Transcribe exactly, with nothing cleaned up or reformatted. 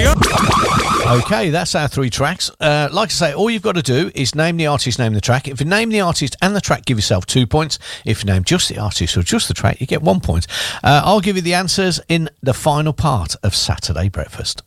Okay, that's our three tracks. Uh, like I say, all you've got to do is name the artist, name the track. If you name the artist and the track, give yourself two points. If you name just the artist or just the track, you get one point. Uh, I'll give you the answers in the final part of Saturday Breakfast.